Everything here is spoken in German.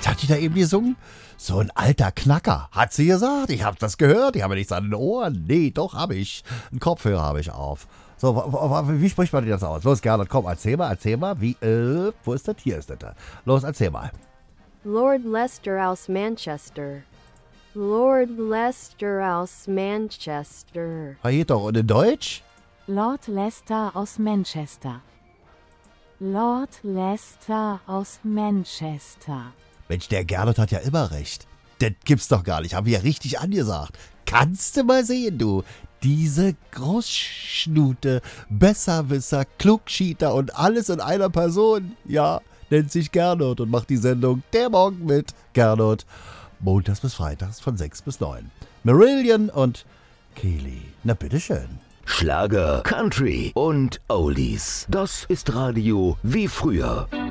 Was hat die da eben gesungen? So ein alter Knacker, hat sie gesagt. Ich hab das gehört, ich habe nichts an den Ohren. Nee, doch, habe ich. Einen Kopfhörer habe ich auf. So, wie spricht man das aus? Los, Gernot, komm, erzähl mal, wie, wo ist das? Hier ist das. Los, erzähl mal. Lord Leicester aus Manchester. Lord Leicester aus Manchester. Geht doch, und in Deutsch? Lord Leicester aus Manchester. Lord Leicester aus Manchester. Mensch, der Gernot hat ja immer recht. Das gibt's doch gar nicht, haben wir ja richtig angesagt. Kannst du mal sehen, du. Diese Großschnute, Besserwisser, Klugschieter und alles in einer Person. Ja, nennt sich Gernot und macht die Sendung Der Morgen mit Gernot. Montags bis Freitags von 6 bis 9. Marillion und Keely. Na bitteschön. Schlager, Country und Oldies. Das ist Radio wie früher.